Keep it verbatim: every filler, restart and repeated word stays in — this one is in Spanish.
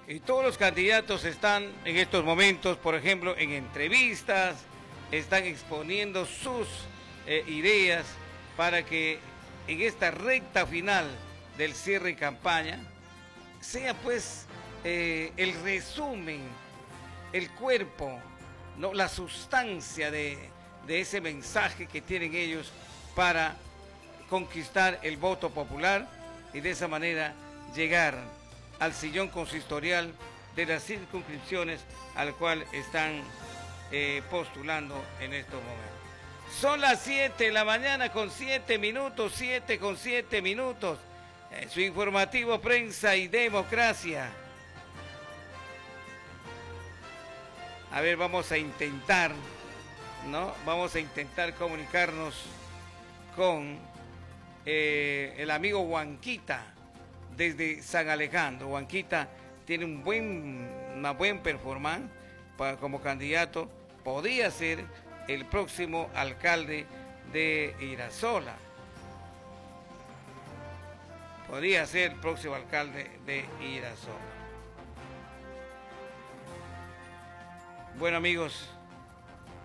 Y todos los candidatos están en estos momentos, por ejemplo, en entrevistas, están exponiendo sus eh, ideas para que en esta recta final del cierre de campaña sea pues eh, el resumen, el cuerpo, ¿no? La sustancia de, de ese mensaje que tienen ellos para conquistar el voto popular y de esa manera llegar al sillón consistorial de las circunscripciones al cual están eh, postulando en estos momentos. Son las siete de la mañana con siete minutos, siete con siete minutos. En su informativo Prensa y Democracia. A ver, vamos a intentar, ¿no? Vamos a intentar comunicarnos con eh, el amigo Huanquita desde San Alejandro. Huanquita tiene un buen, una buena performance para, como candidato. Podría ser el próximo alcalde de Irasola. Podría ser el próximo alcalde de Irasola. Bueno, amigos,